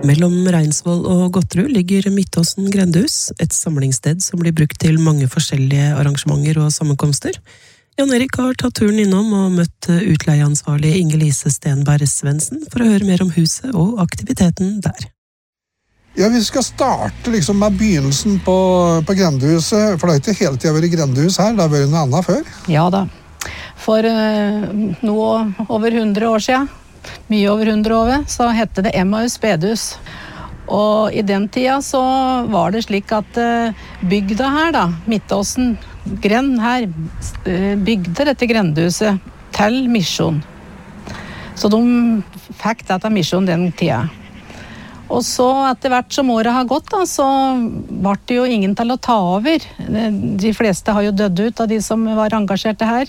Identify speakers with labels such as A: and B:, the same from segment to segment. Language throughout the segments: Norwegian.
A: Mellom Reinsvoll og Godtrud ligger Midtåsen grendehus, et samlingssted som blir brukt til mange forskjellige arrangementer og sammenkomster. Jan Erik har tatt turen innom og møtt utleieansvarlig Inge-Lise Stenberg Svendsen for å høre mer om huset og aktiviteten der.
B: Ja, vi skal starte liksom med begynnelsen på grendehuset, for det har ikke hele tiden vært grendehus her, det har vært noe annet før.
C: Ja da, for noe over 100 år siden, mye over 100 år, så hette det Emmaus bedehus. Og i den tida så var det slik at bygda her da, Midtåsen grend her, bygde dette grendehuset til misjon. Så de fikk dette misjon den tida. Og så etter hvert som året har gått da, så var det jo ingen til å ta over. De fleste har jo dødd ut av de som var engasjerte her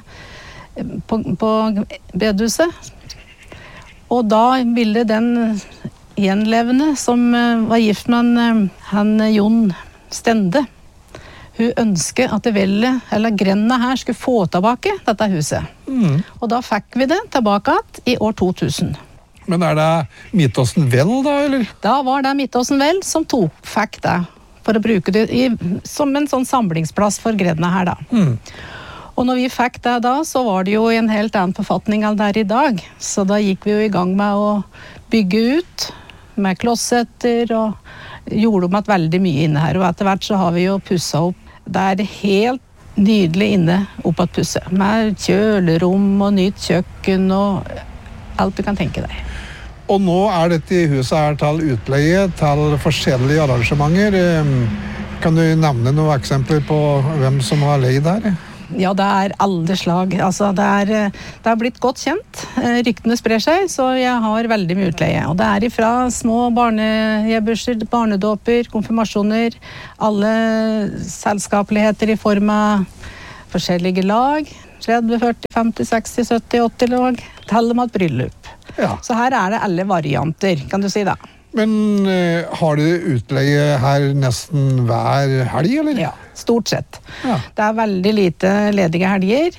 C: på bedehuset. Og da ville den gjenlevende som var gift med han Jon Stende, hun ønsket at grenda her skulle få tilbake dette huset. Og da fikk vi det tilbake i år 2000.
B: Men det Midtåsen Vel da, eller?
C: Da var det Midtåsen Vel som fikk det, for å bruke det som en sånn samlingsplass for grenda her da. Og når vi fikk det da, så var det jo en helt annen forfatning enn det i dag. Så da gikk vi jo i gang med å bygge ut med klossetter og gjorde om at veldig mye inne her. Og etter hvert så har vi jo pusset opp. Det er helt nydelig inne opp at pusset. Med kjølerom og nytt kjøkken og alt du kan tenke deg.
B: Og nå dette huset her til utleie, til forskjellige arrangementer. Kan du nevne noen eksempler på hvem som har leid der?
C: Ja, det alle slag. Altså, det har blitt godt kjent. Ryktene sprer seg, så jeg har veldig mye utleie. Og det ifra små barnejeburser, barnedåper, konfirmasjoner, alle selskapeligheter i form av forskjellige lag, 30, 40, 50, 60, 70, 80 lag, til og med et bryllup. Ja. Så her det alle varianter, kan du si da.
B: Men har du utleie her nesten hver helg, eller?
C: Ja, stort sett. Ja. Det veldig lite ledige helger.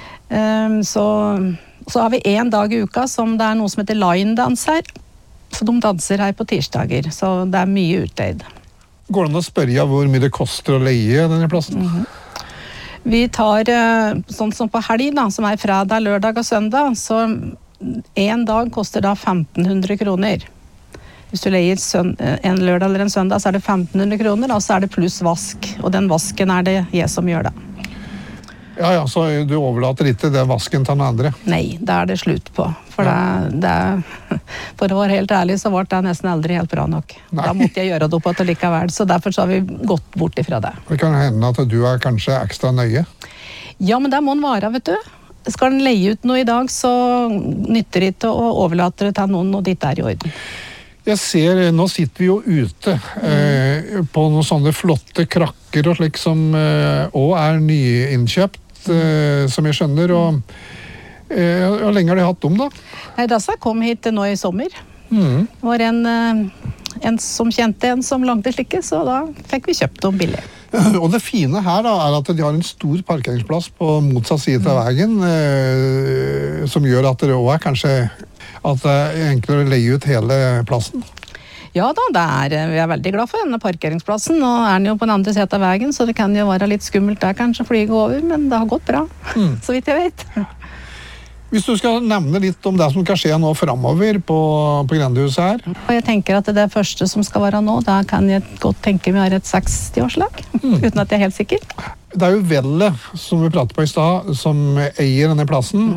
C: Så har vi en dag i uka som det noe som heter line-dans her. Så de danser her på tirsdager, så det mye utleid.
B: Går det an å spørre hvor mye det koster å leie denne plassen?
C: Vi tar, sånn som på helg da, som fredag, lørdag og søndag, så en dag koster da 1500 kroner. Hvis du leier en lørdag eller en søndag, så det 1500 kroner, og så det pluss vask. Og den vasken det jeg som gjør det.
B: Ja, så du overlater ikke den vasken til noen andre?
C: Nei, det det slutt på. For for å være helt ærlig, så var det nesten aldri helt bra nok. Nei. Da måtte jeg gjøre det opp til likevel, så derfor så har vi gått bort ifra det.
B: Det kan hende at du kanskje ekstra nøye?
C: Ja, men det må den være, vet du. Skal den leie ut noe i dag, så nytter det ikke å overlate det til noen, og ditt i orden.
B: Jeg ser, nå sitter vi jo ute på noen sånne flotte krakker og slik som også nyinnkjøpt, som jeg skjønner, og hvor lenge har de hatt dem da?
C: Nei, Dassa kom hit nå i sommer. Det var en som kjente en som lagde slike, så da fikk vi kjøpt dem billig.
B: Og det fine her da, at de har en stor parkeringsplass på motsatt side av veien, som gjør at det også kanskje at det enklere å leie ut hele plassen.
C: Ja da, vi veldig glad for denne parkeringsplassen. Nå den jo på den andre siden av veien, så det kan jo være litt skummelt der kanskje flyge over, men det har gått bra, så vidt jeg vet.
B: Hvis du skal nevne litt om det som kan skje nå fremover på grendehuset her.
C: Og jeg tenker at det første som skal være nå, da kan jeg godt tenke meg et 60-årslag, uten at jeg helt sikker.
B: Det jo Velle, som vi pratet på i sted, som eier denne plassen,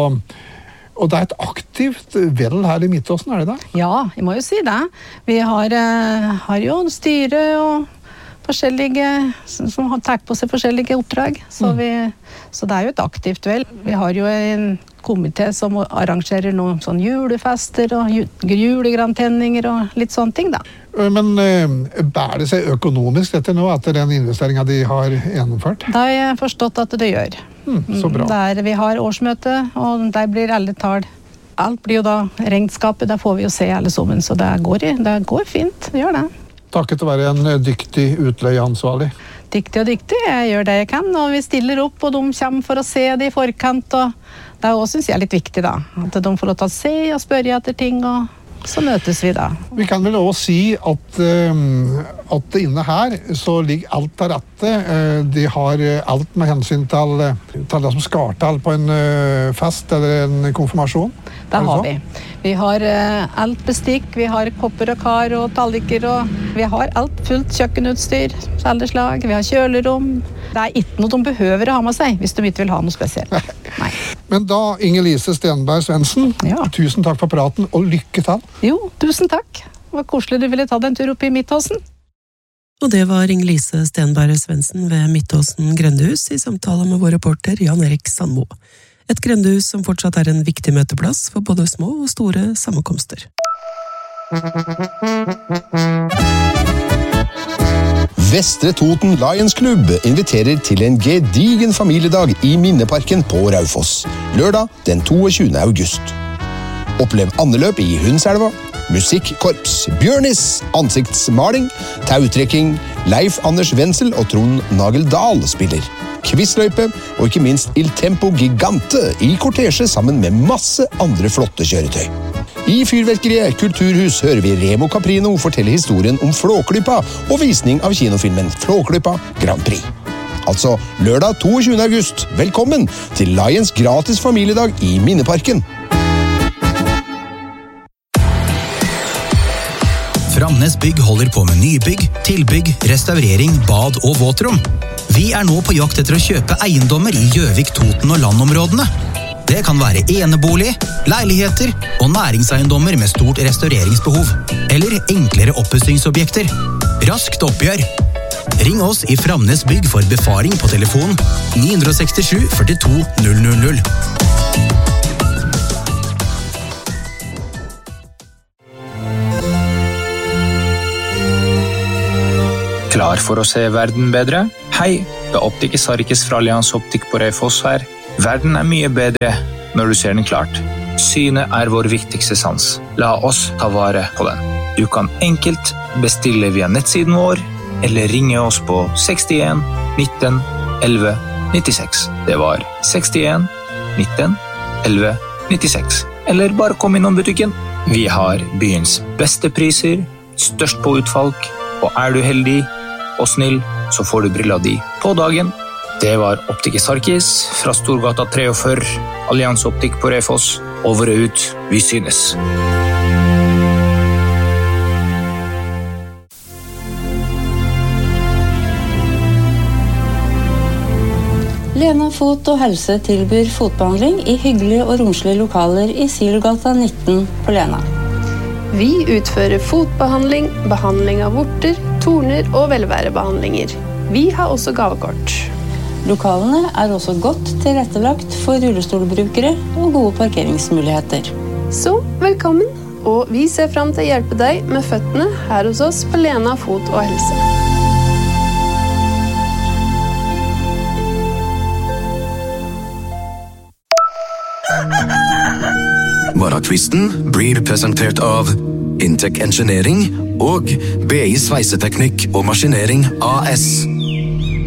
B: og det et aktivt vel her i Midtåsen, det da? Ja,
C: jeg må jo si det. Vi har jo styre og forskjellige som har tatt på seg forskjellige oppdrag, så det jo et aktivt vel. Vi har jo en komité som arrangerer noen sånn julefester og julegrantenninger og litt sånne ting da.
B: Men bærer det seg økonomisk dette nå, etter den investeringen de har gjennomført? Det
C: har jeg forstått at det gjør.
B: Så bra.
C: Vi har årsmøte, og der blir alle tall. Alt blir jo da regnskapet, der får vi jo se alle sammen, så det går fint, det gjør det.
B: Takket å være en dyktig utleieansvarlig.
C: Dyktig og dyktig, jeg gjør det jeg kan, og vi stiller opp, og de kommer for å se det i forkant, og det også synes jeg litt viktig da, at de får lov til å se og spørre etter ting, og så møtes vi da.
B: Vi kan vel også si at inne her så ligger alt til rette. De har alt med hensyn til det som skal til på en fest eller en konfirmasjon.
C: Det har vi. Vi har alt bestikk, vi har kopper og kar og talliker, og vi har alt fullt kjøkkenutstyr, alle slag, vi har kjølerom. Det ikke noe de behøver å ha med seg, hvis de ikke vil ha noe spesielt. Nei.
B: Men da, Inger-Lise Stenberg Svendsen, tusen takk for praten, og lykke til.
C: Jo, tusen takk. Det var koselig du ville ta en tur opp i Midtåsen.
A: Og det var Inger-Lise Stenberg Svendsen ved Midtåsen grendehus i samtale med vår reporter Jan Erik Sandmo. Et grendehus som fortsatt en viktig møteplass for både små og store sammenkomster.
D: Vestre Toten Lions Club inviterer til en gedigen familiedag i Minneparken på Raufoss, lørdag den 22. august. Opplev andeløp i Hundselva, musikkorps, bjørnis, ansiktsmaling, tautrekking, Leif Anders Wenzel og Trond Nagel Dahl spiller. Quizløype og ikke minst Il Tempo Gigante i kortesje sammen med masse andre flotte kjøretøy. I Fyrverkeriet Kulturhus hører vi Remo Caprino fortelle historien om Flåklypa og visning av kinofilmen Flåklypa Grand Prix. Altså lørdag 22. august. Velkommen til Lions gratis familiedag i Minneparken.
E: Framnes Bygg holder på med nybygg, tilbygg, restaurering, bad og våtrom. Vi nå på jakt etter å kjøpe eiendommer i Gjøvik, Toten og landområdene. Det kan være enebolig, leiligheter og næringseiendommer med stort restaureringsbehov. Eller enklere oppussingsobjekter. Raskt oppgjør. Ring oss i Framnes Bygg for befaring på telefon 967 42 000.
F: Klar for å se verden bedre? Hei, det Optiker Sarkis fra Allianz Optik på Raufoss her. Verden mye bedre når du ser den klart. Synet vår viktigste sans. La oss ta vare på den. Du kan enkelt bestille via nettsiden vår, eller ringe oss på 61 19 11 96. Det var 61 19 11 96. Eller bare kom innom butikken. Vi har byens beste priser, størst på utvalg, og du heldig og snill, så får du brilla di på dagen. Det var Optiker Sarkis fra Storgata 43, Allianz Optik på Raufoss. Over og ut, vi synes.
G: Lena Fot og Helse tilbyr fotbehandling i hyggelige og romslige lokaler i Silogata 19 på Lena.
H: Vi utfører fotbehandling, behandling av vorter, torner og velværebehandlinger. Vi har også gavekort.
G: Lokalene også godt tilrettelagt for rullestolbrukere og gode parkeringsmuligheter.
H: Så velkommen, og vi ser frem til å hjelpe deg med føttene her hos oss på Lena Fot og Helse.
I: Morgenquisten blir presentert av Intec Engineering og BI Sveiseteknikk og Maskinering AS.